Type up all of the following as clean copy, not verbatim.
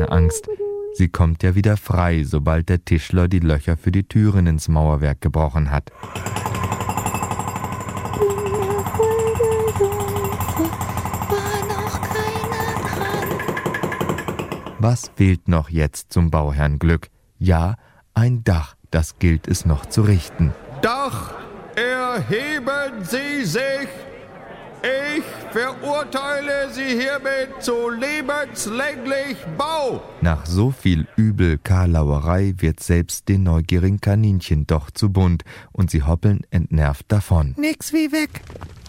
keine Angst. Sie kommt ja wieder frei, sobald der Tischler die Löcher für die Türen ins Mauerwerk gebrochen hat. Was fehlt noch jetzt zum Bauherrnglück? Ja, ein Dach, das gilt es noch zu richten. Dach, erheben Sie sich! Ich verurteile Sie hiermit zu lebenslänglich Bau! Nach so viel übel Karlauerei wird selbst den neugierigen Kaninchen doch zu bunt und sie hoppeln entnervt davon. Nix wie weg.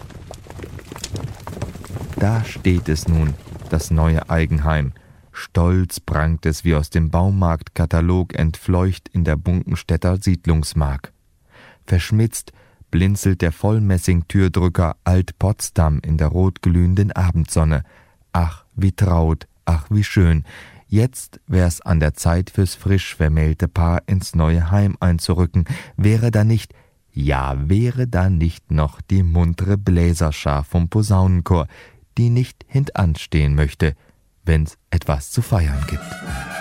Da steht es nun, das neue Eigenheim. Stolz prangt es wie aus dem Baumarktkatalog entfleucht in der Bunkenstädter Siedlungsmark. Verschmitzt blinzelt der Vollmessing-Türdrücker Alt-Potsdam in der rotglühenden Abendsonne. Ach, wie traut, ach, wie schön. Jetzt wär's an der Zeit fürs frisch vermählte Paar ins neue Heim einzurücken. Wäre da nicht noch die muntere Bläserschar vom Posaunenchor, die nicht hintanstehen möchte, wenn's etwas zu feiern gibt.